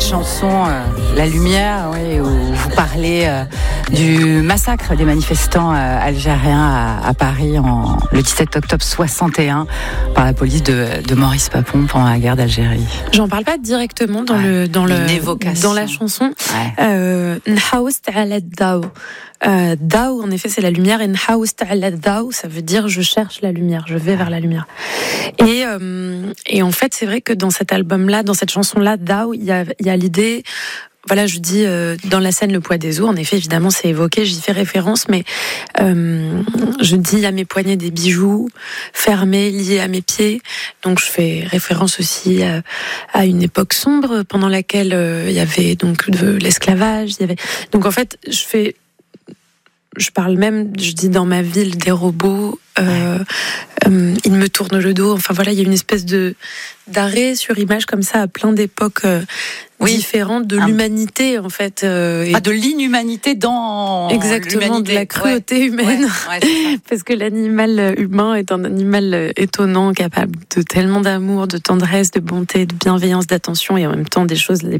chanson La Lumière, oui, où vous parlez du massacre des manifestants algériens à Paris le 17 octobre 61 par la police de Maurice Papon pendant la guerre d'Algérie. J'en parle pas directement dans la chanson. Nhaoust ala daw. Daw, en effet, c'est la lumière, et Nhaoust ala daw, ça veut dire je cherche la lumière, je vais vers la lumière. Et en fait, c'est vrai que dans cet album-là, dans cette chanson-là, Daw, il y a l'idée. Voilà, je dis dans la scène Le Poids des os, en effet, évidemment, c'est évoqué, j'y fais référence, mais je dis à mes poignets des bijoux fermés, liés à mes pieds. Donc, je fais référence aussi à une époque sombre pendant laquelle il y avait donc de l'esclavage. Donc, en fait, je parle même, je dis dans ma ville des robots, ils me tournent le dos. Enfin voilà, il y a une espèce d'arrêt sur image comme ça à plein d'époques différentes de l'humanité en fait. De l'inhumanité dans exactement l'humanité. De la cruauté humaine, parce que l'animal humain est un animal étonnant, capable de tellement d'amour, de tendresse, de bonté, de bienveillance, d'attention et en même temps des choses les